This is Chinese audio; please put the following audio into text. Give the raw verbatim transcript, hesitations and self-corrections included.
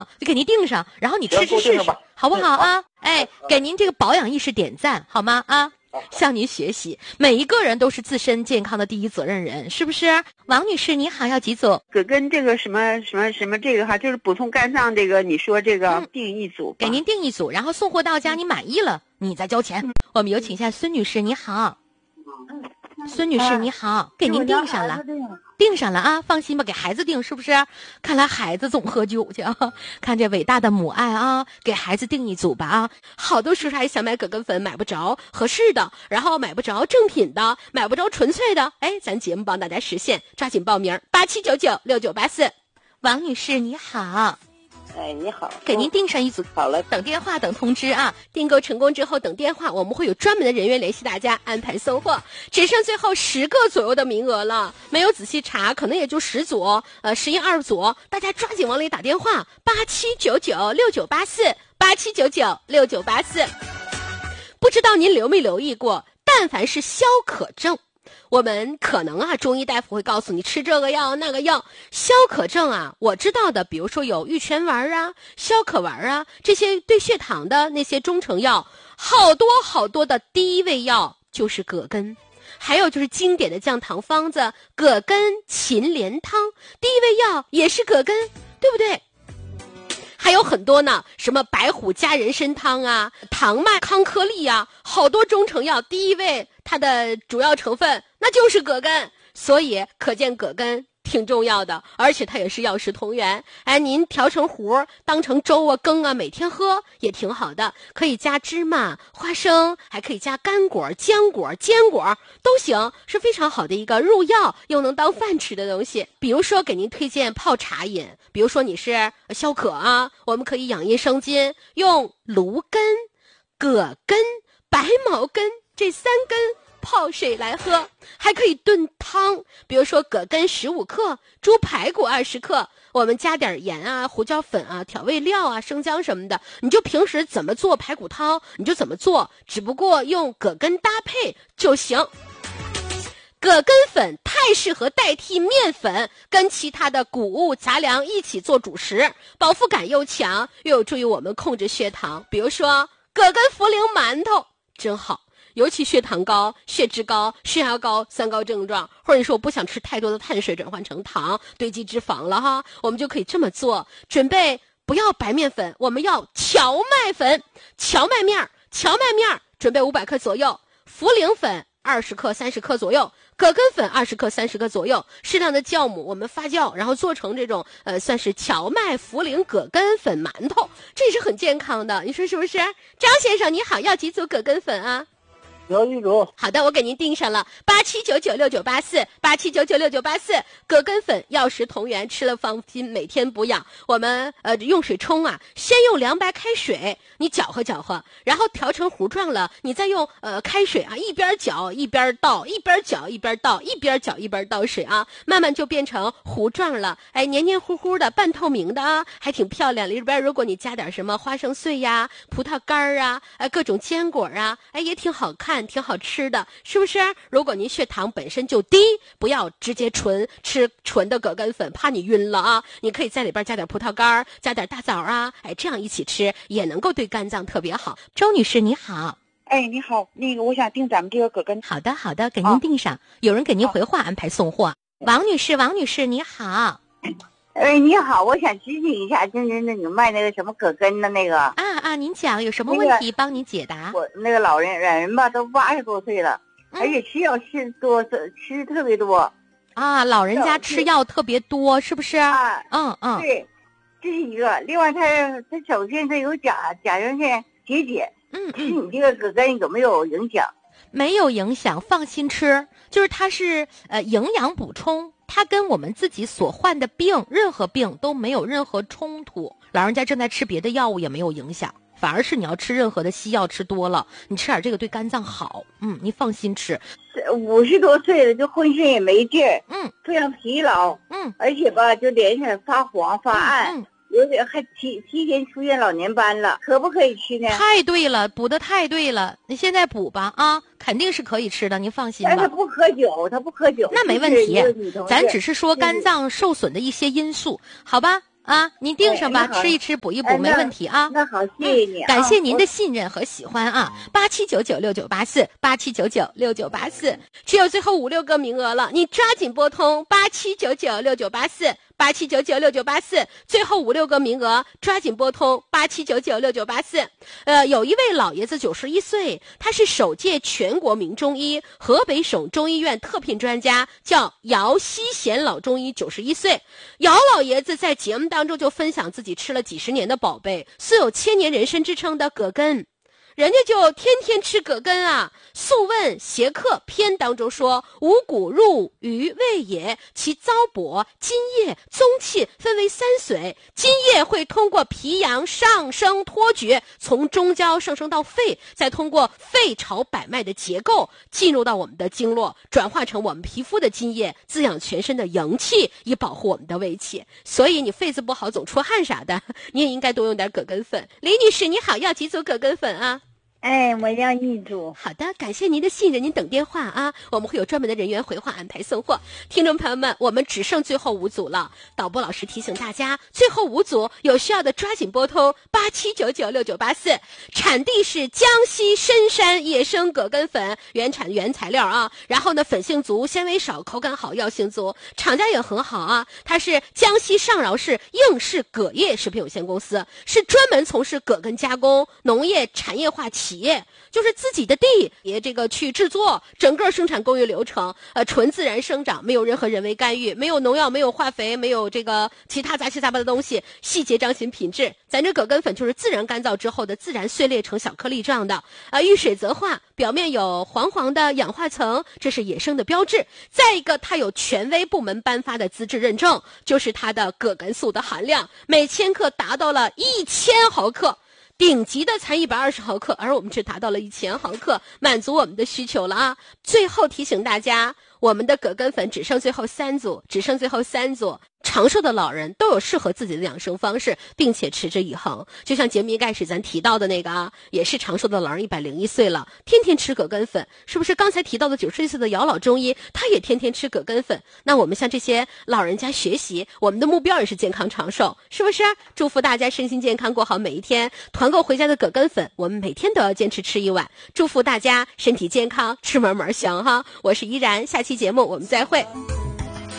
就给您定上，然后你吃吃试试，好不好啊？哎，给您这个保养意识点赞，好吗？啊，向您学习。每一个人都是自身健康的第一责任人，是不是？王女士，你好，要几组？ 葛根这个什么什么什么这个哈，就是补充肝脏这个，你说这个、嗯、定一组， 给您定一组，然后送货到家，你满意了，你再交钱。嗯、我们有请一下孙女士，你好。孙女士你好、啊、给您定上了定上了啊，放心吧，给孩子定是不是？看来孩子总喝酒去啊，看这伟大的母爱啊，给孩子定一组吧啊。好多叔叔还想买葛根粉买不着合适的，然后买不着正品的，买不着纯粹的，哎，咱节目帮大家实现，抓紧报名八七九九六九八四。王女士你好。 哎，你好， 给您订上一组， 好了， 等电话等通知啊。订购成功之后等电话，我们会有专门的人员联系大家安排送货。只剩最后十个左右的名额了，没有仔细查，可能也就十组，呃，十一二组，大家抓紧往里打电话，八七九九六九八四，八七九九六九八四。不知道您留没留意过，但凡是消渴症。我们可能啊，中医大夫会告诉你吃这个药那个药。消渴症啊，我知道的，比如说有玉泉丸啊、消渴丸啊，这些对血糖的那些中成药，好多好多的第一味药就是葛根，还有就是经典的降糖方子葛根芩连汤，第一味药也是葛根，对不对？还有很多呢，什么白虎加人参汤啊、糖麦康颗粒啊，好多中成药第一味它的主要成分那就是葛根，所以可见葛根挺重要的，而且它也是药食同源。哎，您调成糊当成粥啊羹啊每天喝也挺好的，可以加芝麻花生，还可以加干果浆果坚果都行，是非常好的一个入药又能当饭吃的东西。比如说给您推荐泡茶饮，比如说你是消渴啊，我们可以养阴生津，用芦根、葛根、白茅根这三根泡水来喝，还可以炖汤，比如说葛根十五克，猪排骨二十克，我们加点盐啊、胡椒粉啊、调味料啊、生姜什么的，你就平时怎么做排骨汤你就怎么做，只不过用葛根搭配就行。葛根粉太适合代替面粉跟其他的谷物杂粮一起做主食，饱腹感又强，又有助于我们控制血糖。比如说葛根茯苓馒头真好，尤其血糖高、血脂高、血压高三高症状，或者你说我不想吃太多的碳水转换成糖堆积脂肪了哈，我们就可以这么做。准备不要白面粉，我们要荞麦粉，荞麦面荞麦面准备五百克左右，茯苓粉二十克三十克左右，葛根粉二十克三十克左右，适量的酵母我们发酵，然后做成这种呃算是荞麦茯苓葛根粉馒头，这也是很健康的，你说是不是？张先生你好，要几组葛根粉啊？ 有一组。 好的，我给您订上了八七九九六九八四，八七九九六九八四。葛根粉药食同源，吃了放心，每天补养。我们呃用水冲啊，先用凉白开水你搅和搅和，然后调成糊状了，你再用呃开水啊一边搅一边倒，一边搅一边倒，一边搅一边倒水啊，慢慢就变成糊状了。哎，黏黏糊糊的，半透明的啊，还挺漂亮。里边如果你加点什么花生碎呀、葡萄干啊、哎各种坚果啊，哎也挺好看。挺好吃的，是不是？如果您血糖本身就低，不要直接纯吃纯的葛根粉，怕你晕了啊！你可以在里边加点葡萄干，加点大枣啊，哎，这样一起吃也能够对肝脏特别好。周女士你好。 哎，你好，那个我想订咱们这个葛根。 好的，好的，给您订上，啊、有人给您回话安排送货。王女士，王女士你好。 哎，你好，我想咨询一下，就是那你卖那个什么葛根的那个啊啊，您讲有什么问题、那个、帮你解答。 我那个老人人吧，都八十多岁了，嗯、而且吃药吃多，吃特别多啊。老人家吃药特别多，是不是？ 啊， 嗯嗯， 对，这是一个。另外他，他他首先他有甲甲状腺结节， 嗯嗯， 吃你这个葛根有没有影响？ 没有影响，放心吃。就是它是呃营养补充。它跟我们自己所患的病，任何病都没有任何冲突。老人家正在吃别的药物也没有影响，反而是你要吃任何的西药吃多了，你吃点这个对肝脏好。嗯，你放心吃。 五十多岁了，就浑身也没劲儿， 嗯， 非常疲劳， 嗯， 而且吧，就脸上发黄发暗。 嗯嗯有点还提提前出现老年斑了，可不可以吃呢？ 太对了，补的太对了，你现在补吧啊，肯定是可以吃的，您放心吧。 但他不喝酒，他不喝酒， 那没问题，咱只是说肝脏受损的一些因素，好吧？ 啊，您订上吧， 哎吃一吃补一补， 哎没问题啊。 那好，谢谢你、啊嗯，感谢您的信任和喜欢啊！八七九九六九八四，八七九九六九八四，只有最后五六个名额了，你抓紧拨通八七九九六九八四。八七九九六九八四，最后五六个名额，抓紧拨通八七九九六九八四。呃，有一位老爷子九十一岁，他是首届全国名中医，河北省中医院特聘专家，叫姚希贤老中医，九十一岁。姚老爷子在节目当中就分享自己吃了几十年的宝贝，素有千年人参之称的葛根。人家就天天吃葛根啊，《素问·邪客篇》当中说：“五谷入于胃也，其糟粕、津液、宗气分为三髓。津液会通过脾阳上升托举，从中焦上升到肺，再通过肺朝百脉的结构进入到我们的经络，转化成我们皮肤的津液，滋养全身的营气，以保护我们的胃气。所以你肺子不好，总出汗啥的，你也应该多用点葛根粉。”李女士，你好，要几组葛根粉啊？ 哎，我要一组。 好的，感谢您的信任，您等电话啊，我们会有专门的人员回话安排送货。听众朋友们，我们只剩最后五组了，导播老师提醒大家，最后五组有需要的抓紧拨通八七九九六九八四，产地是江西深山野生葛根粉，原产原材料啊，然后呢粉性足，纤维少，口感好，药性足，厂家也很好啊，它是江西上饶市应氏葛业食品有限公司，是专门从事葛根加工、农业产业化企业。企业就是自己的地也这个去制作，整个生产工艺流程呃纯自然生长，没有任何人为干预，没有农药，没有化肥，没有这个其他杂七杂八的东西，细节彰显品质。咱这葛根粉就是自然干燥之后的自然碎裂成小颗粒状的，啊遇水则化，表面有黄黄的氧化层，这是野生的标志。再一个，它有权威部门颁发的资质认证，就是它的葛根素的含量每千克达到了一千毫克。顶级的才一百二十毫克，而我们只达到了一千毫克，满足我们的需求了啊！最后提醒大家，我们的葛根粉只剩最后三组，只剩最后三组。长寿的老人都有适合自己的养生方式，并且持之以恒。就像节目一开始咱提到的那个啊，也是长寿的老人一百零一岁了，天天吃葛根粉，是不是？刚才提到的九十一岁的姚老中医，他也天天吃葛根粉。那我们向这些老人家学习，我们的目标也是健康长寿，是不是？祝福大家身心健康，过好每一天。团购回家的葛根粉，我们每天都要坚持吃一碗。祝福大家身体健康，吃门门香哈！我是依然，下期节目我们再会。